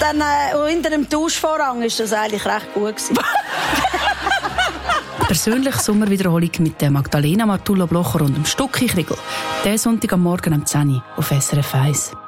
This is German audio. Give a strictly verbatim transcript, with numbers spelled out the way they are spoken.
dann äh, hinter dem Tauschvorhang ist das eigentlich recht gut gewesen. Persönlich Sommerwiederholung mit der Magdalena Martullo-Blocher und dem Stucki Kriegel. Der Sonntag am Morgen um zehn Uhr auf S R F eins.